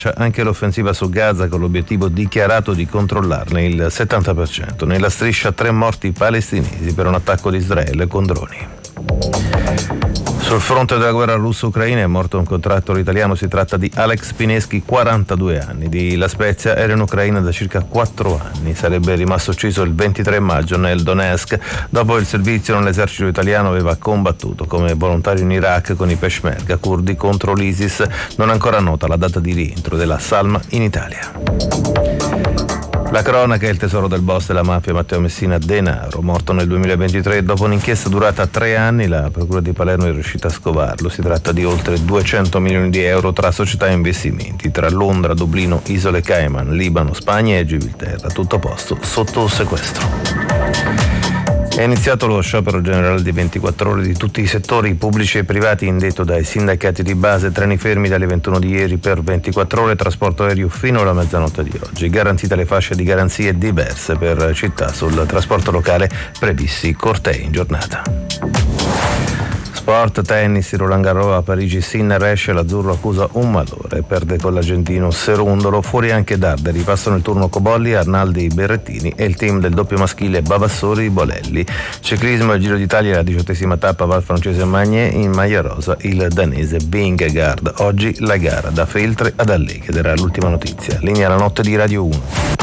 C'è anche l'offensiva su Gaza con l'obiettivo dichiarato di controllarne il 70%. Nella striscia 3 morti palestinesi per un attacco di Israele con droni. Sul fronte della guerra russo-ucraina è morto un contrattore italiano, si tratta di Alex Pineschi, 42 anni, di La Spezia, era in Ucraina da circa 4 anni, sarebbe rimasto ucciso il 23 maggio nel Donetsk. Dopo il servizio nell'esercito italiano aveva combattuto come volontario in Iraq con i Peshmerga curdi contro l'ISIS. Non è ancora nota la data di rientro della salma in Italia. La cronaca è il tesoro del boss della mafia Matteo Messina Denaro, morto nel 2023 dopo un'inchiesta durata 3 anni. La procura di Palermo è riuscita a scovarlo. Si tratta di oltre 200 milioni di euro tra società e investimenti tra Londra, Dublino, Isole Cayman, Libano, Spagna e Gibilterra. Tutto posto sotto sequestro. È iniziato lo sciopero generale di 24 ore di tutti i settori pubblici e privati indetto dai sindacati di base. Treni fermi dalle 21 di ieri per 24 ore, trasporto aereo fino alla mezzanotte di oggi. Garantite le fasce di garanzie diverse per città. Sul trasporto locale previsti cortei in giornata. Sport, tennis, Roland Garros a Parigi, Sinner esce, l'azzurro accusa un malore, perde con l'argentino Serundolo, fuori anche Darderi, passano il turno Cobolli, Arnaldi, Berrettini e il team del doppio maschile Bavassori, Bolelli. Ciclismo, il Giro d'Italia, la 18ª tappa Val Francese Magné, in maglia rosa il danese Vingegaard. Oggi la gara da Feltre ad Alleghe, ed era l'ultima notizia. Linea la notte di Radio 1.